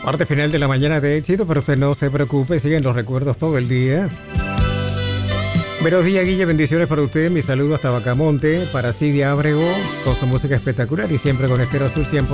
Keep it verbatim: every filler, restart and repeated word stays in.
Parte final de la mañana de éxito, pero usted no se preocupe, siguen los recuerdos todo el día. Buenos días, Guille, bendiciones para usted. Mi saludo hasta Bacamonte, para Cidia Ábrego, con su música espectacular y siempre con Estero Azul cien por ciento.